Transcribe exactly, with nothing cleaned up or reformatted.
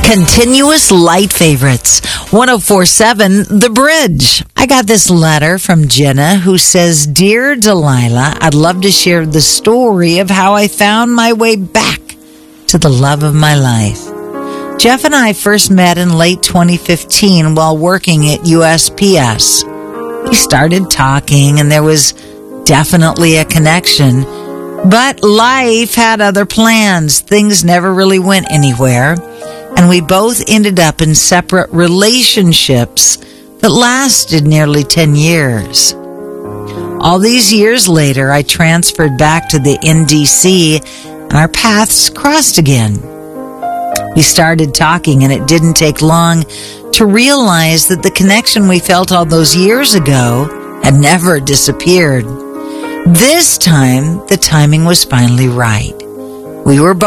Continuous light favorites. one oh four point seven The Bridge. I got this letter from Jenna who says, "Dear Delilah, I'd love to share the story of how I found my way back to the love of my life. Jeff and I first met in late twenty fifteen while working at U S P S. We started talking and there was definitely a connection, but life had other plans. Things never really went anywhere. And we both ended up in separate relationships that lasted nearly ten years. All these years later, I transferred back to the N D C and our paths crossed again. We started talking and it didn't take long to realize that the connection we felt all those years ago had never disappeared. This time, the timing was finally right. We were both